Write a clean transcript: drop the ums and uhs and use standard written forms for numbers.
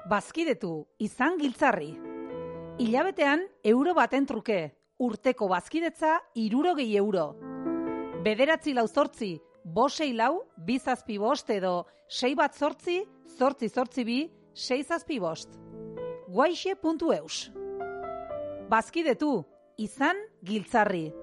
Bazkidetu, izan giltzarri. Hilabetean euro baten truke, urteko bazkidetza 60 euro. 9 8 lau 2 6 lau 2 zazpi bost edo 6 bat 8 8 8 2 6 zazpi bost. Guaixe.eus. Bazkidetu, izan giltzarri.